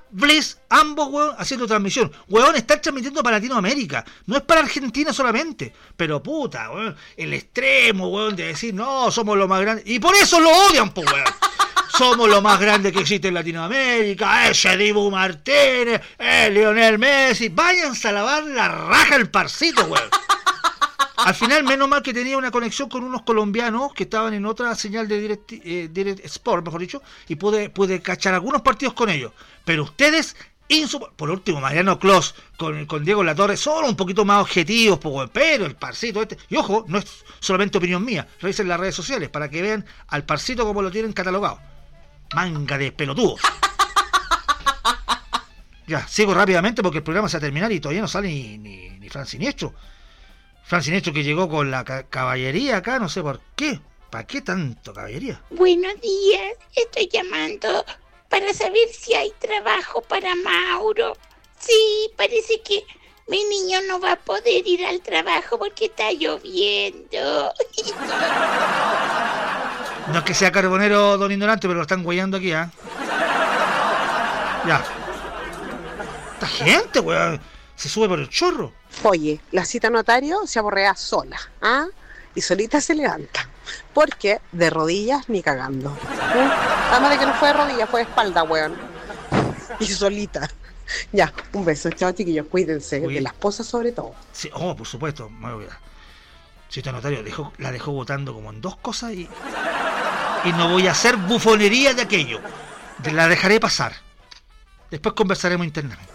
Bliss, ambos, weón, haciendo transmisión. Weón, están transmitiendo para Latinoamérica. No es para Argentina solamente. Pero puta, weón, el extremo, weón, de decir, no, somos los más grandes. Y por eso lo odian, pues, weón. Somos lo más grande que existe en Latinoamérica. Ese Dibu Martínez, Lionel Messi. Váyanse a lavar la raja el parcito, weón. Al final, menos mal que tenía una conexión con unos colombianos que estaban en otra señal de Direct Sport, mejor dicho, y pude cachar algunos partidos con ellos. Pero ustedes, por último, Mariano Clos con Diego Latorre, son un poquito más objetivos, pero el parcito este, y ojo, no es solamente opinión mía, revisen las redes sociales para que vean al parcito como lo tienen catalogado. Manga de pelotudos. Ya, sigo rápidamente porque el programa se va a terminar y todavía no sale ni Fran Siniestro. Fran Siniestro que llegó con la caballería acá, no sé por qué. ¿Para qué tanto caballería? Buenos días, estoy llamando para saber si hay trabajo para Mauro. Sí, parece que mi niño no va a poder ir al trabajo porque está lloviendo. No es que sea carbonero don Ignorante, pero lo están guayando aquí, ¿ah? Ya. Esta gente, weón, se sube por el chorro. Oye, la cita notario se aborrea sola, ¿ah? Y solita se levanta. Porque de rodillas ni cagando. Además de que no fue de rodillas, fue de espalda, weón. Y solita. Ya, un beso. Chao, chiquillos, cuídense. Uy. De la esposa sobre todo. Sí, oh, por supuesto, me voy a olvidar. Cita notario la dejó votando como en dos cosas y no voy a hacer bufonería de aquello. La dejaré pasar. Después conversaremos internamente.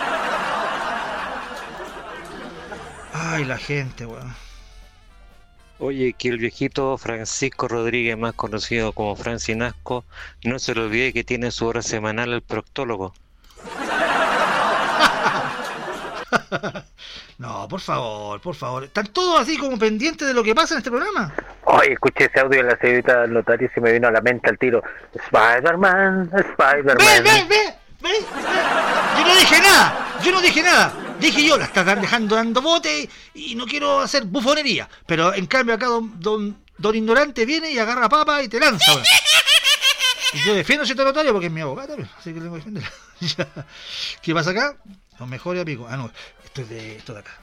Ay, la gente, weón. Oye, que el viejito Francisco Rodríguez, más conocido como Francinasco, no se le olvide que tiene su hora semanal al proctólogo. No, por favor. ¿Están todos así como pendientes de lo que pasa en este programa? Oye, escuché ese audio de la señorita del notario y se me vino a la mente al tiro. Spider-Man. ¡Ve! Yo no dije nada. Dije yo, la están dejando dando bote y no quiero hacer bufonería. Pero en cambio acá don Ignorante viene y agarra papa y te lanza. Bueno. Y yo defiendo a ese notario porque es mi abogado también, así que tengo que defenderla. ¿Qué pasa acá? Los mejores amigos. Ah, no, esto de acá.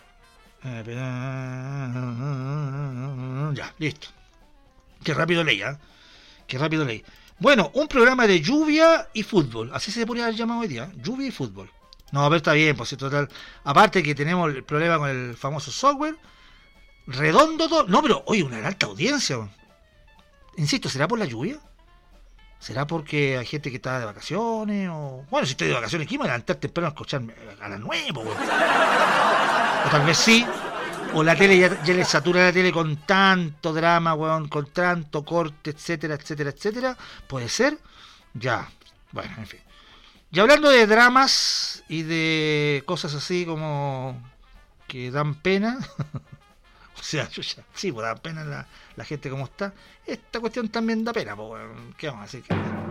Ya, listo. Qué rápido leí, ¿eh? Qué rápido leí. Bueno, un programa de lluvia y fútbol. Así se podría haber llamado hoy día. Lluvia y fútbol. No, pero está bien, pues total. Aparte que tenemos el problema con el famoso software. Redondo todo. No, pero oye, una alta audiencia. Insisto, ¿será por la lluvia? ¿Será porque hay gente que está de vacaciones? O bueno, si estoy de vacaciones, ¿quién me va a levantar temprano a escucharme a las 9, weón? O tal vez sí. O la tele ya le satura la tele con tanto drama, weón, con tanto corte, etcétera. Puede ser. Ya. Bueno, en fin. Y hablando de dramas y de cosas así como que dan pena, o sea, sí, pues dan pena la gente como está, esta cuestión también da pena, pues, ¿qué vamos a decir?